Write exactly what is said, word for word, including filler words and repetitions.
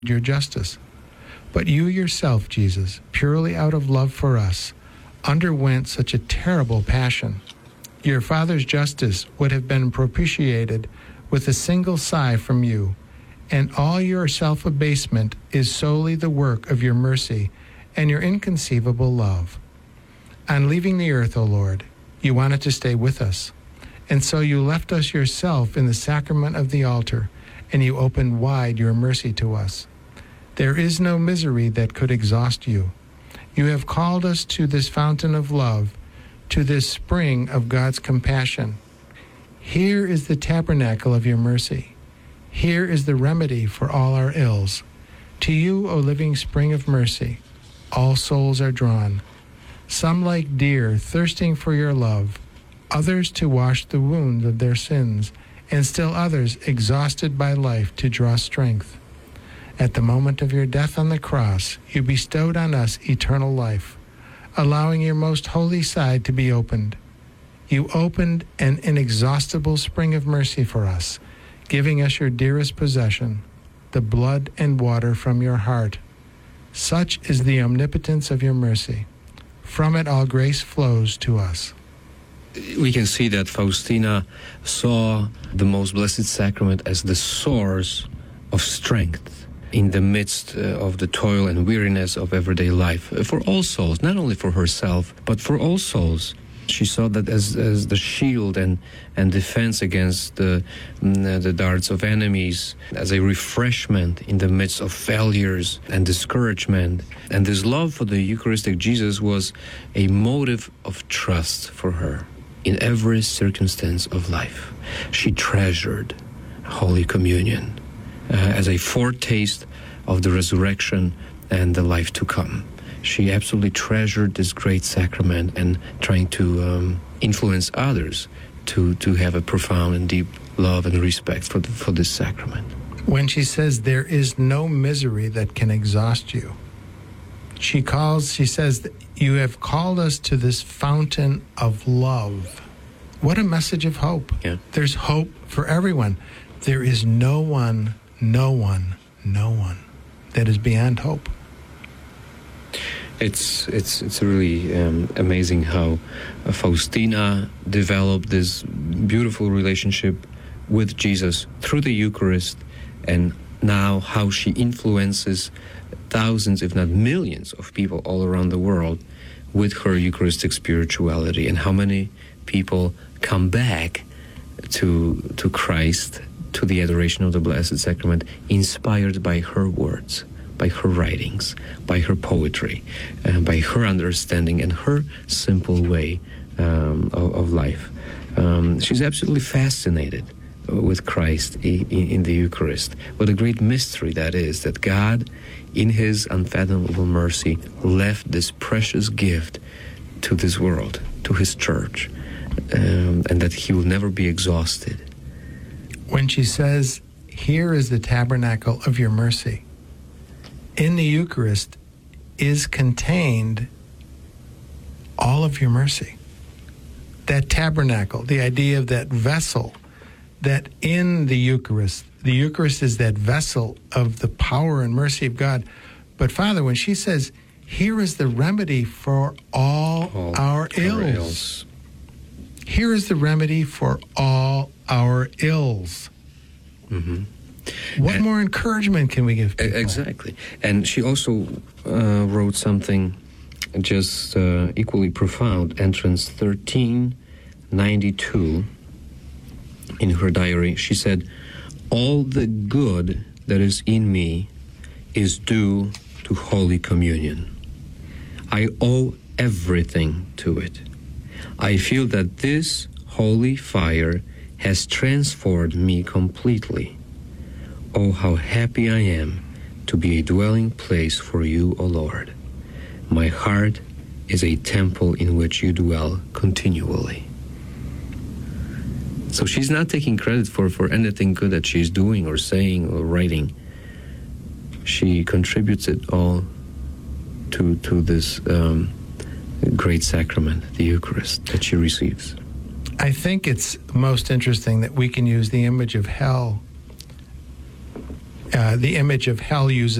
your justice. But you yourself, Jesus, purely out of love for us, underwent such a terrible passion. Your Father's justice would have been propitiated with a single sigh from you, and all your self-abasement is solely the work of your mercy and your inconceivable love. On leaving the earth, O Lord, you wanted to stay with us, and so you left us yourself in the sacrament of the altar, and you opened wide your mercy to us. There is no misery that could exhaust you. You have called us to this fountain of love, to this spring of God's compassion. Here is the tabernacle of your mercy. Here is the remedy for all our ills. To you, O living spring of mercy, all souls are drawn. Some like deer thirsting for your love, others to wash the wounds of their sins, and still others exhausted by life to draw strength. At the moment of your death on the cross, you bestowed on us eternal life, allowing your most holy side to be opened. You opened an inexhaustible spring of mercy for us, giving us your dearest possession, the blood and water from your heart. Such is the omnipotence of your mercy. From it all grace flows to us. We can see that Faustina saw the Most Blessed Sacrament as the source of strength in the midst uh, of the toil and weariness of everyday life, uh, for all souls, not only for herself, but for all souls. She saw that as, as the shield and, and defense against the, mm, the darts of enemies, as a refreshment in the midst of failures and discouragement. And this love for the Eucharistic Jesus was a motive of trust for her in every circumstance of life. She treasured Holy Communion uh, as a foretaste of the resurrection and the life to come. She absolutely treasured this great sacrament and trying to um, influence others to, to have a profound and deep love and respect for, the, for this sacrament. When she says there is no misery that can exhaust you, she calls, she says, that you have called us to this fountain of love. What a message of hope. Yeah. There's hope for everyone. There is no one, no one, no one that is beyond hope. It's it's it's really um, amazing how uh, Faustina developed this beautiful relationship with Jesus through the Eucharist, and now how she influences thousands, if not millions, of people all around the world with her Eucharistic spirituality, and how many people come back to to Christ, to the adoration of the Blessed Sacrament, inspired by her words, by her writings, by her poetry, uh, by her understanding and her simple way um, of, of life. Um, she's absolutely fascinated with Christ in, in the Eucharist. What a great mystery that is, that God, in His unfathomable mercy, left this precious gift to this world, to His church, um, and that He will never be exhausted. When she says, here is the tabernacle of your mercy, in the Eucharist is contained all of your mercy. That tabernacle, the idea of that vessel, that in the Eucharist, the Eucharist is that vessel of the power and mercy of God. But Father, when she says, here is the remedy for all, all our, ills. our ills. Here is the remedy for all our ills. Mm-hmm. What and more encouragement can we give people? Exactly. And she also uh, wrote something just uh, equally profound, Entrance thirteen ninety-two, in her diary. She said, all the good that is in me is due to Holy Communion. I owe everything to it. I feel that this holy fire has transformed me completely. Oh, how happy I am to be a dwelling place for you, O Lord. My heart is a temple in which you dwell continually. So she's not taking credit for, for anything good that she's doing or saying or writing. She contributes it all to, to this um, great sacrament, the Eucharist, that she receives. I think it's most interesting that we can use the image of hell uh, the image of hell uses